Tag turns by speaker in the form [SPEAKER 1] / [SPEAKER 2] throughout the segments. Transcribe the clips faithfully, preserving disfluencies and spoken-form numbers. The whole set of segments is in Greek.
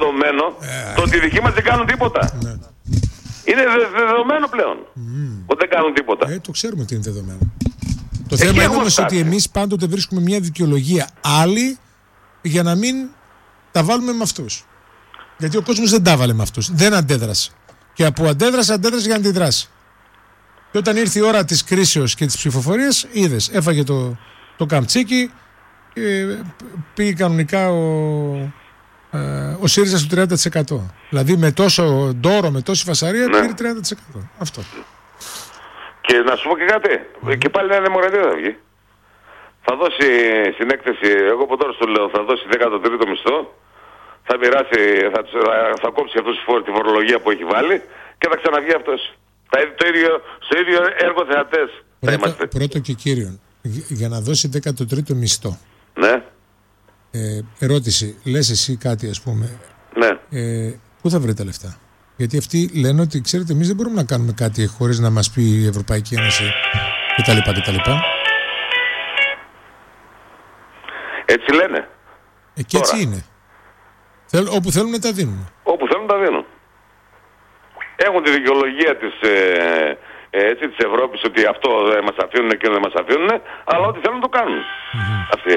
[SPEAKER 1] δεδομένο
[SPEAKER 2] ε,
[SPEAKER 1] το ότι οι δικοί μας δεν κάνουν τίποτα.
[SPEAKER 2] Ναι.
[SPEAKER 1] Είναι δε, δεδομένο πλέον
[SPEAKER 2] Mm.
[SPEAKER 1] ότι δεν κάνουν τίποτα.
[SPEAKER 2] Ε, το ξέρουμε ότι είναι δεδομένο. Το
[SPEAKER 1] Εκεί
[SPEAKER 2] θέμα είναι
[SPEAKER 1] έχουμε
[SPEAKER 2] όμως
[SPEAKER 1] φτάσει.
[SPEAKER 2] ότι εμείς πάντοτε βρίσκουμε μια δικαιολογία άλλη για να μην τα βάλουμε με αυτούς. Γιατί ο κόσμος δεν τα βάλε με αυτούς. Δεν αντέδρασε. Και από αντέδρασε, αντέδρασε για να αντιδράσει. Και όταν ήρθε η ώρα της κρίσεως και της ψηφοφορίας, είδες, έφαγε το, το καμτσίκι και πήγε κανονικά ο, ε, ο ΣΥΡΙΖΑ στο τριάντα τοις εκατό. Δηλαδή με τόσο ντόρο, με τόση φασαρία,
[SPEAKER 1] Ναι.
[SPEAKER 2] πήρε τριάντα τοις εκατό. Αυτό.
[SPEAKER 1] Και να σου πω και κάτι, και πάλι Νέα Δημοκρατία θα βγει. Θα δώσει στην έκθεση, εγώ από τώρα στο λέω, θα δώσει δέκατο τρίτο μισθό, θα μοιράσει, θα, θα, θα κόψει αυτούς τη φορολογία που έχει βάλει και θα ξαναβγεί αυτός. Θα, το ίδιο, στο ίδιο έργο θεατές θα είμαστε.
[SPEAKER 2] Πρώτο, πρώτο και κύριο, για να δώσει δέκατο τρίτο μισθό.
[SPEAKER 1] Ναι,
[SPEAKER 2] Ε, ερώτηση, λες εσύ κάτι ας πούμε,
[SPEAKER 1] ναι.
[SPEAKER 2] ε, πού θα βρει τα λεφτά? Γιατί αυτοί λένε ότι ξέρετε εμείς δεν μπορούμε να κάνουμε κάτι χωρίς να μας πει η Ευρωπαϊκή Ένωση κτλ. κτλ.
[SPEAKER 1] Έτσι λένε.
[SPEAKER 2] Ε, και έτσι
[SPEAKER 1] Τώρα.
[SPEAKER 2] είναι. Θέλ, όπου θέλουν να τα δίνουν.
[SPEAKER 1] Όπου θέλουν τα δίνουν. Έχουν τη δικαιολογία της, ε, ε, έτσι, της Ευρώπης ότι αυτό δεν μας αφήνουν και δεν μας αφήνουν, αλλά ό,τι θέλουν το κάνουν. Mm-hmm. Αυτοί.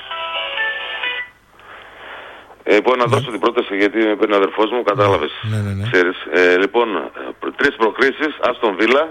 [SPEAKER 1] Ε, λοιπόν, να
[SPEAKER 2] Ναι.
[SPEAKER 1] δώσω την πρόταση γιατί με παίρνει ο αδερφός μου, κατάλαβες.
[SPEAKER 2] Ναι, ναι, ναι.
[SPEAKER 1] Ξέρεις. Ε, λοιπόν, προ- τρεις προκρίσεις, Άστον Βίλα,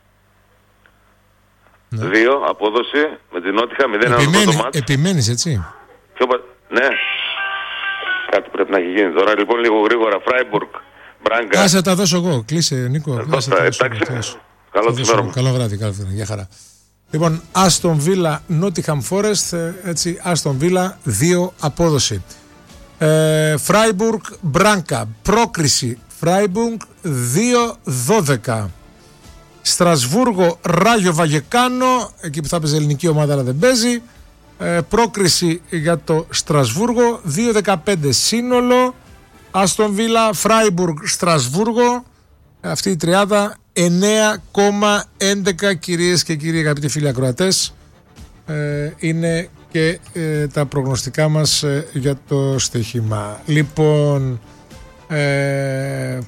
[SPEAKER 2] Ναι.
[SPEAKER 1] δύο, απόδοση, με την Νότιχα, μηδέν ένα το
[SPEAKER 2] Επιμένει,
[SPEAKER 1] μάτς.
[SPEAKER 2] επιμένεις έτσι.
[SPEAKER 1] Ποιο πα- Ναι. Κάτι πρέπει να έχει γίνει τώρα. Λοιπόν, λίγο γρήγορα. Φράιμπουργκ, Μπράγκα.
[SPEAKER 2] Άσε τα δώσω εγώ. Κλείσε Νίκο.
[SPEAKER 1] Εδώ
[SPEAKER 2] Άσε
[SPEAKER 1] τα-
[SPEAKER 2] τα δώσω
[SPEAKER 1] εντάξει.
[SPEAKER 2] εγώ, θα δώσω.
[SPEAKER 1] Καλό
[SPEAKER 2] Θα δώσω
[SPEAKER 1] τσιμέρωμα.
[SPEAKER 2] εγώ. Καλό βράδυ, καλό βράδυ. Γεια χαρά. Λοιπόν, Άστον Βίλα, Νότιχαμ Φόρεστ, έτσι, Άστον Βίλα, δύο απόδοση. Ε, Φράιμπουργκ, Μπράνκα, πρόκριση, Φράιμπουργκ, δύο δώδεκα. Στρασβούργο, Ράγιο Βαγεκάνο, εκεί που θα παίζει ελληνική ομάδα αλλά δεν παίζει. Ε, πρόκριση για το Στρασβούργο, δύο δεκαπέντε σύνολο. Άστον Βίλα, Φράιμπουργκ, Στρασβούργο. Αυτή η τριάδα, εννέα κόμμα έντεκα κυρίες και κύριοι αγαπητοί φίλοι ακροατές. Ε, είναι και ε, τα προγνωστικά μας ε, για το στοίχημα. Λοιπόν, ε,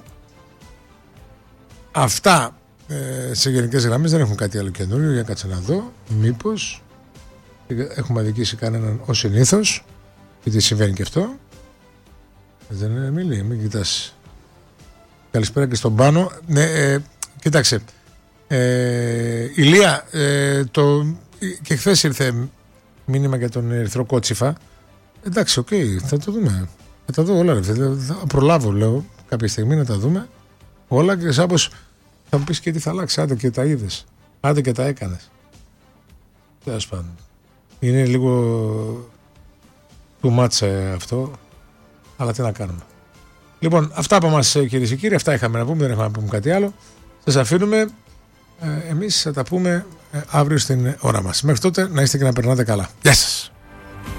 [SPEAKER 2] αυτά ε, σε γενικές γραμμές, δεν έχουν κάτι άλλο καινούριο. Για κάτσε να δω μήπως έχουμε αδικήσει κανέναν ως συνήθως, γιατί συμβαίνει και αυτό. Δεν είναι μιλή, μην κοιτάς. Καλησπέρα και στον Πάνο. Ναι, ε, κοίταξε, ε, Ηλία, ε, το, και χθες ήρθε μήνυμα για τον Ερυθρό Κότσιφα. Εντάξει, οκ, okay, θα το δούμε. Θα τα δω όλα, ρε, θα, θα προλάβω, λέω, κάποια στιγμή να τα δούμε όλα και σάπως θα μου πεις και τι θα αλλάξει. Άντε και τα είδες, άντε και τα έκανες. Τέλος πάντων. Είναι λίγο too much ε, αυτό, αλλά τι να κάνουμε. Λοιπόν, αυτά από εμάς κυρίες και κύριοι, αυτά είχαμε να πούμε, δεν έχουμε να πούμε κάτι άλλο. Σας αφήνουμε, ε, εμείς θα τα πούμε ε, αύριο στην ώρα μας. Μέχρι τότε να είστε και να περνάτε καλά. Γεια σας.